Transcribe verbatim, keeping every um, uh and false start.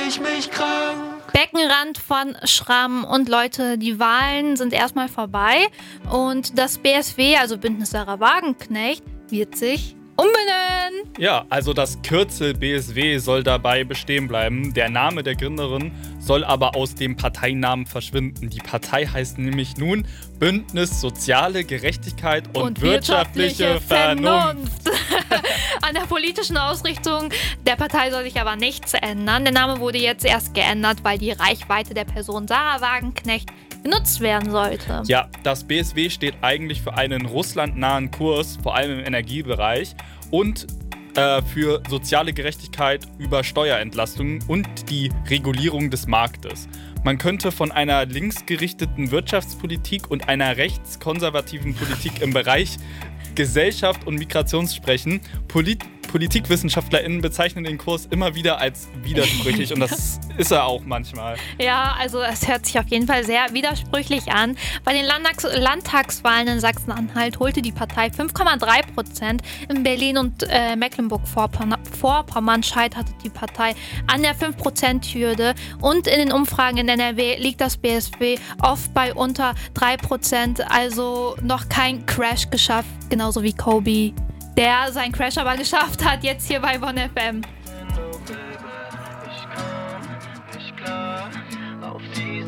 ich mich krank. Beckenrand von Schramm und Leute, die Wahlen sind erstmal vorbei und das B S W, also Bündnis Sarah Wagenknecht, wird sich umbenennen. Ja, also das Kürzel B S W soll dabei bestehen bleiben. Der Name der Gründerin soll aber aus dem Parteinamen verschwinden. Die Partei heißt nämlich nun Bündnis Soziale Gerechtigkeit und, Und wirtschaftliche, wirtschaftliche Vernunft. Vernunft. An der politischen Ausrichtung der Partei soll sich aber nichts ändern. Der Name wurde jetzt erst geändert, weil die Reichweite der Person Sarah Wagenknecht genutzt werden sollte. Ja, das B S W steht eigentlich für einen russlandnahen Kurs, vor allem im Energiebereich und äh, für soziale Gerechtigkeit über Steuerentlastungen und die Regulierung des Marktes. Man könnte von einer linksgerichteten Wirtschaftspolitik und einer rechtskonservativen Politik im Bereich Gesellschaft und Migration sprechen. Polit- PolitikwissenschaftlerInnen bezeichnen den Kurs immer wieder als widersprüchlich und das ist er auch manchmal. Ja, also es hört sich auf jeden Fall sehr widersprüchlich an. Bei den Landtags- Landtagswahlen in Sachsen-Anhalt holte die Partei fünf Komma drei Prozent. In Berlin und äh, Mecklenburg-Vorpommern scheiterte die Partei an der fünf Prozent-Hürde und in den Umfragen in N R W liegt das B S W oft bei unter drei Prozent, also noch kein Crash geschafft, genauso wie Kobe, der seinen Crash aber geschafft hat, jetzt hier bei Bonn F M.